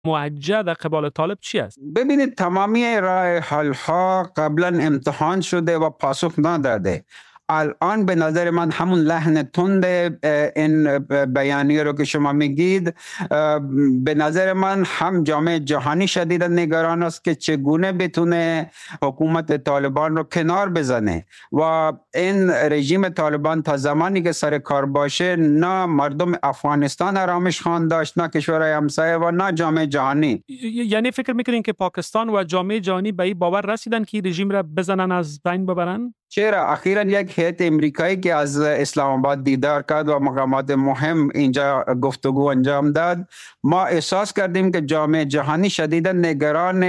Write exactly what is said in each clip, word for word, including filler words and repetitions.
موجه در قبال طالب چی است؟ ببینید تمامی راه حل ها قبلا امتحان شده و پاسخ نداده. الان به نظر من همون لحن تند این بیانیه رو که شما میگید، به نظر من هم جامعه جهانی شدیدا نگران است که چگونه بتونه حکومت طالبان رو کنار بزنه و این رژیم طالبان تا زمانی که سر کار باشه نه مردم افغانستان آرامش خواهند داشت، نه کشورهای همسایه و نه جامعه جهانی. یعنی فکر میکنین که پاکستان و جامعه جهانی به این باور رسیدن که رژیم را بزنن، از بین ببرن؟ چرا اخیراً یک هیئت امریکایی که از اسلام آباد دیدار کرد و مقامات مهم اینجا گفتگو انجام داد، ما احساس کردیم که جامعه جهانی شدیداً نگران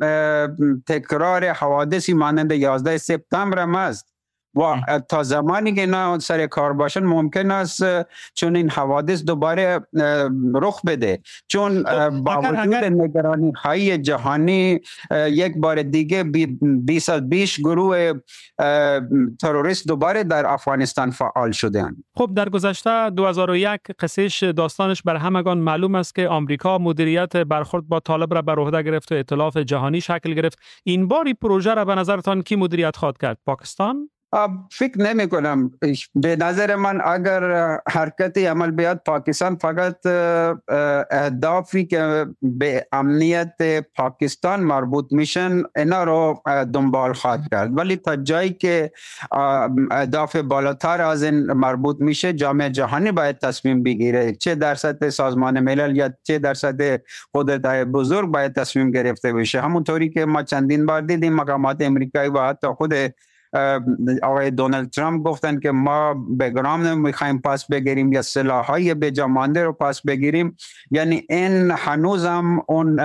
تکرار حوادثی مانند یازده سپتامبر است و تا زمانی که نه سر کار باشن ممکن است چون این حوادث دوباره رخ بده، چون با وجود نگرانی های جهانی یک بار دیگه بیست از بیش گروه تروریست دوباره در افغانستان فعال شدند. خب در گذشته دو هزار و یک قصهش داستانش بر همگان معلوم است که آمریکا مدیریت برخورد با طالب را بر عهده گرفت و ائتلاف جهانی شکل گرفت. این بار این پروژه را به نظرتان کی مدیریت خواهد کرد؟ پاکستان؟ فکر نمی کنم. به نظر من اگر حرکتی عمل بیاد، پاکستان فقط اهدافی که به امنیت پاکستان مربوط میشن اینا رو دنبال خواهد کرد، ولی تا جایی که اهداف بالاتر از این مربوط میشه جامعه جهانی باید تصمیم بگیره، چه در سطح سازمان ملل یا چه در سطح قدرت‌های بزرگ باید تصمیم گرفته بشه. همونطوری که ما چندین بار دیدیم مقامات امریکایی و حتی خود آقای دونالد ترامپ گفتن که ما بگرام میخوایم پاس بگیریم یا سلاح‌های به جا مانده رو پاس بگیریم. یعنی این هنوز هم اون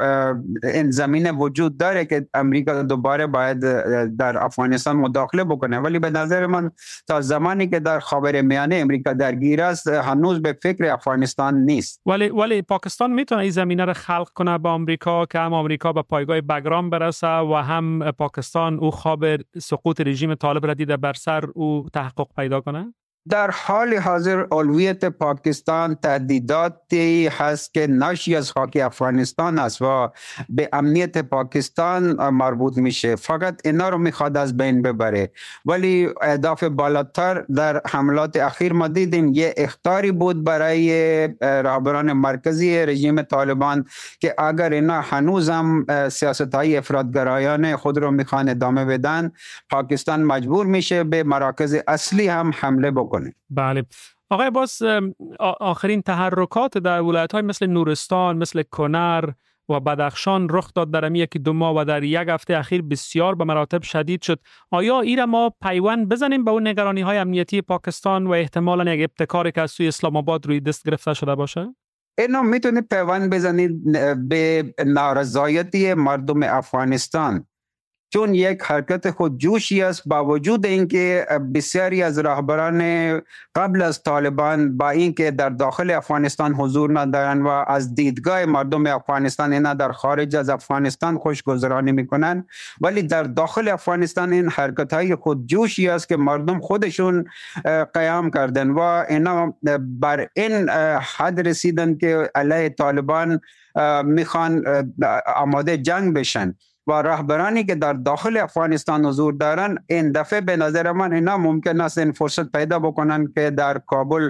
این زمینه وجود داره که امریکا دوباره باید در افغانستان مداخله بکنه، ولی به نظر من تا زمانی که در خاورمیانه امریکا درگیر است هنوز به فکر افغانستان نیست. ولی ولی پاکستان میتونه این زمینه رو خلق کنه با آمریکا که هم آمریکا به پایگاه بگرام برسه و هم پاکستان او خواب سقوط رژیم طالب را دیده بر سر او تحقق پیدا کنه؟ در حال حاضر اولویت پاکستان تهدیداتی هست که ناشی از خاک افغانستان است و به امنیت پاکستان مربوط میشه. فقط اینا رو میخواد از بین ببره، ولی اهداف بالاتر در حملات اخیر ما دیدیم یه اخطاری بود برای رهبران مرکزی رژیم طالبان که اگر اینا هنوز هم سیاست‌های افراطگرایانه خود رو میخوان ادامه بدن، پاکستان مجبور میشه به مراکز اصلی هم حمله بکنه. بله. آقای عباس، آخرین تحرکات در ولایت‌های مثل نورستان، مثل کنر و بدخشان رخ داد در یکی دو ماه و در یک هفته اخیر بسیار به مراتب شدید شد. آیا این را ما پیوند بزنیم به اون نگرانی‌های امنیتی پاکستان و احتمالاً یک ابتکاری که از سوی اسلام آباد روی دست گرفته شده باشه؟ اینو میتونید پیوند بزنید به نارضایتی مردم افغانستان، چون یک حرکت خودجوشی است با وجود اینکه بسیاری از رهبران قبل از طالبان با اینکه در داخل افغانستان حضور ندارن و از دیدگاه مردم افغانستان اینا در خارج از افغانستان خوشگذرانی میکنن، ولی در داخل افغانستان این حرکت های خودجوشی است که مردم خودشون قیام کردن و اینا بر این حد رسیدن که علیه طالبان میخوان آماده جنگ بشن و رهبرانی که در داخل افغانستان حضور دارن این دفعه به نظر من اینا ممکن است این فرصت پیدا بکنن که در کابل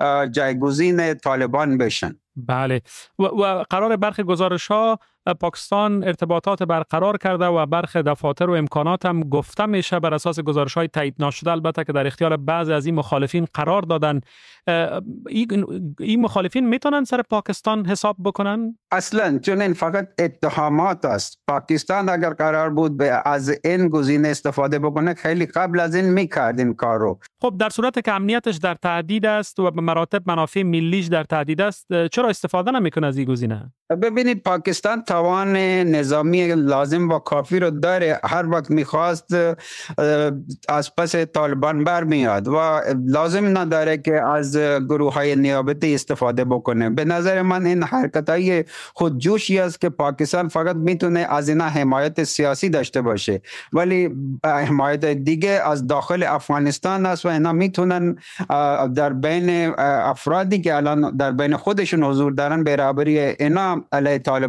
جایگزین طالبان بشن. بله. و, و قرار برخی گزارش ها پاکستان ارتباطات برقرار کرده و برخی دفاتر و امکانات هم گفته میشه بر اساس گزارش های تایید نشده البته که در اختیار بعضی از این مخالفین قرار دادن. این, این مخالفین میتونن سر پاکستان حساب بکنن؟ اصلا، چون این فقط اتهامات است. پاکستان اگر قرار بود از این گزینه استفاده بکنه خیلی قبل از این میکرد این کار رو. خب در صورت که امنیتش در تهدید است و به مراتب منافع ملیش در تهدید است، چرا استفاده نمیکنه از این گزینه؟ ببینید پاکستان توان نظامی لازم و کافی رو داره، هر وقت میخواست از پس طالبان برمیاد و لازم نداره که از گروه های نیابتی استفاده بکنه. به نظر من این حرکت های خودجوشی است که پاکستان فقط میتونه از اینا حمایت سیاسی داشته باشه، ولی حمایت دیگه از داخل افغانستان است و اینا میتونن در بین افرادی که الان در بین خودشون حضور دارن برابری اینا علیه طالبان